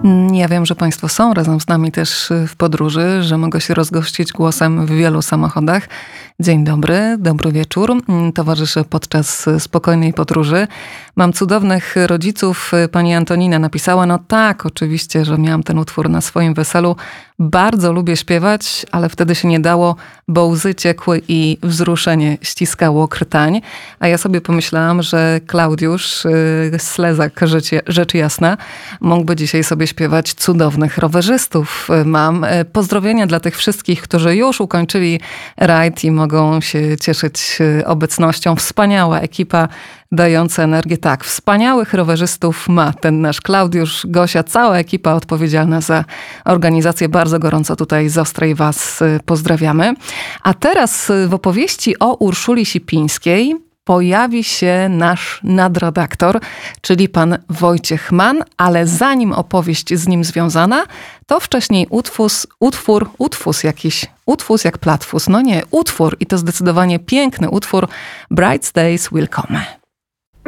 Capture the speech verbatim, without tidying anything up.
Ja wiem, że Państwo są razem z nami też w podróży, że mogę się rozgościć głosem w wielu samochodach. Dzień dobry, dobry wieczór. Towarzyszę podczas spokojnej podróży. Mam cudownych rodziców. Pani Antonina napisała, no tak, oczywiście, że miałam ten utwór na swoim weselu. Bardzo lubię śpiewać, ale wtedy się nie dało, bo łzy ciekły i wzruszenie ściskało krtań. A ja sobie pomyślałam, że Klaudiusz Slezak, rzecz, rzecz jasna, mógłby dzisiaj sobie śpiewać cudownych rowerzystów. Mam pozdrowienia dla tych wszystkich, którzy już ukończyli rajd i mogą się cieszyć obecnością. Wspaniała ekipa dająca energię. Tak, wspaniałych rowerzystów ma ten nasz Klaudiusz, Gosia, cała ekipa odpowiedzialna za organizację. Bardzo gorąco tutaj z Ostrej was pozdrawiamy. A teraz w opowieści o Urszuli Sipińskiej pojawi się nasz nadredaktor, czyli pan Wojciech Mann, ale zanim opowieść z nim związana, to wcześniej utwór, utwór, utwór jakiś, utwór jak platfus, no nie, utwór i to zdecydowanie piękny utwór Bright Days Will Come.